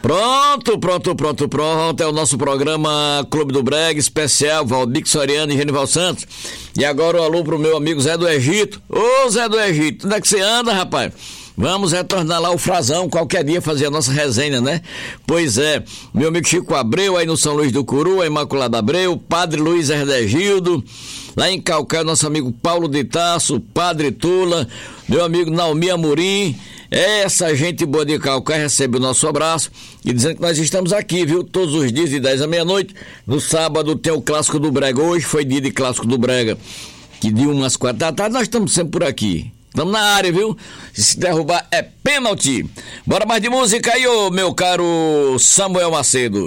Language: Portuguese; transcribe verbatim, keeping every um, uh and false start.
Pronto, pronto, pronto, pronto. É o nosso programa Clube do Brega, especial, Valdir Soriano e Genival Santos. E agora o alô pro meu amigo Zé do Egito. Ô Zé do Egito, onde é que você anda, rapaz? Vamos retornar lá o Frazão, qualquer dia fazer a nossa resenha, né? Pois é, meu amigo Chico Abreu, aí no São Luís do Curu, a Imaculada Abreu, Padre Luiz Herdegildo, lá em Calcaia, nosso amigo Paulo de Tasso, Padre Tula, meu amigo Naomi Amorim. Essa gente boa de Calcaia recebe o nosso abraço e dizendo que nós estamos aqui, viu? Todos os dias de dez à meia-noite. No sábado tem o Clássico do Brega. Hoje foi dia de Clássico do Brega, que de umas quatro da tarde nós estamos sempre por aqui. Estamos na área, viu? Se derrubar é pênalti. Bora mais de música aí, ô meu caro Samuel Macedo.